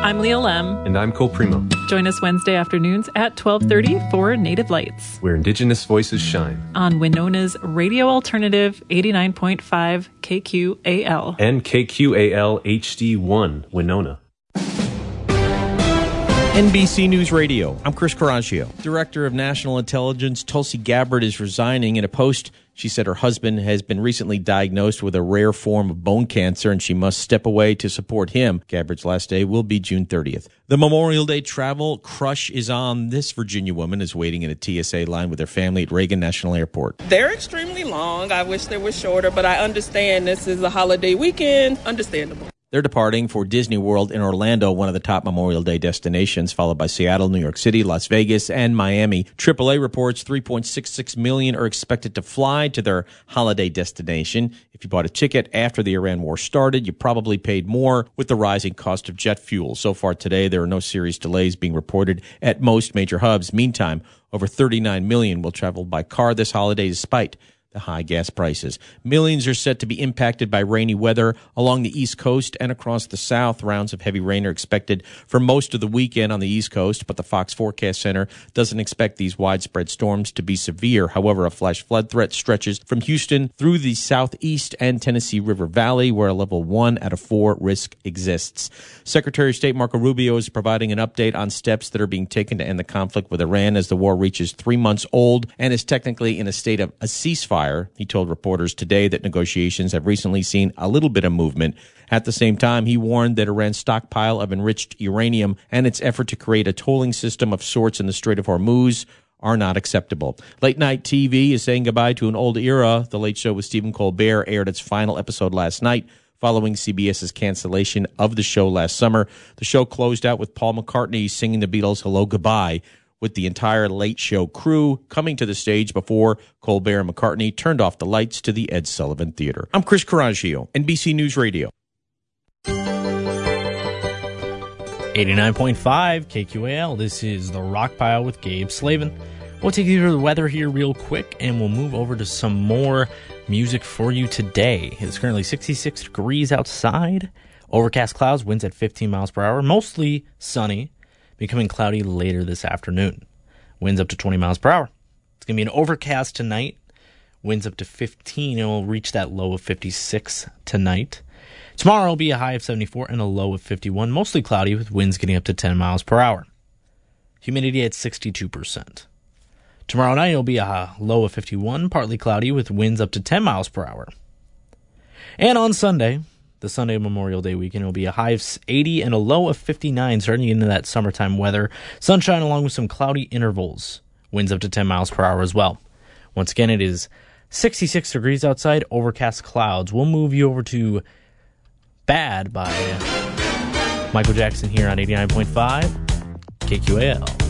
I'm Leah Lem. And I'm Cole Primo. Join us Wednesday afternoons at 12:30 for Native Lights, where Indigenous voices shine. On Winona's Radio Alternative 89.5 KQAL. And KQAL HD1 Winona. NBC News Radio. I'm Chris Carragio. Director of National Intelligence Tulsi Gabbard is resigning. In a post, she said her husband has been recently diagnosed with a rare form of bone cancer and she must step away to support him. Gabbard's last day will be June 30th. The Memorial Day travel crush is on. This Virginia woman is waiting in a TSA line with her family at Reagan National Airport. They're extremely long. I wish they were shorter, but I understand this is a holiday weekend. Understandable. They're departing for Disney World in Orlando, one of the top Memorial Day destinations, followed by Seattle, New York City, Las Vegas, and Miami. AAA reports 3.66 million are expected to fly to their holiday destination. If you bought a ticket after the Iran war started, you probably paid more with the rising cost of jet fuel. So far today, there are no serious delays being reported at most major hubs. Meantime, over 39 million will travel by car this holiday despite the high gas prices. Millions are set to be impacted by rainy weather along the East Coast and across the South. Rounds of heavy rain are expected for most of the weekend on the East Coast, but the Fox Forecast Center doesn't expect these widespread storms to be severe. However, a flash flood threat stretches from Houston through the Southeast and Tennessee River Valley, where a level 1 out of 4 risk exists. Secretary of State Marco Rubio is providing an update on steps that are being taken to end the conflict with Iran as the war reaches 3 months old and is technically in a state of a ceasefire. He told reporters today that negotiations have recently seen a little bit of movement. At the same time, he warned that Iran's stockpile of enriched uranium and its effort to create a tolling system of sorts in the Strait of Hormuz are not acceptable. Late night TV is saying goodbye to an old era. The Late Show with Stephen Colbert aired its final episode last night, following CBS's cancellation of the show last summer. The show closed out with Paul McCartney singing the Beatles' Hello Goodbye, with the entire Late Show crew coming to the stage before Colbert and McCartney turned off the lights to the Ed Sullivan Theater. I'm Chris Carragio, NBC News Radio. 89.5 KQAL. This is The Rock Pile with Gabe Slavin. We'll take you through the weather here real quick, and we'll move over to some more music for you today. It's currently 66 degrees outside. Overcast clouds, winds at 15 miles per hour, mostly sunny. Becoming cloudy later this afternoon. Winds up to 20 miles per hour. It's going to be an overcast tonight. Winds up to 15, and we'll reach that low of 56 tonight. Tomorrow will be a high of 74 and a low of 51. Mostly cloudy with winds getting up to 10 miles per hour. Humidity at 62%. Tomorrow night will be a low of 51, partly cloudy with winds up to 10 miles per hour. And on Sunday, the Sunday Memorial Day weekend, will be a high of 80 and a low of 59, starting into that summertime weather. Sunshine along with some cloudy intervals. Winds up to 10 miles per hour as well. Once again, it is 66 degrees outside, overcast clouds. We'll move you over to Bad by Michael Jackson here on 89.5 KQAL.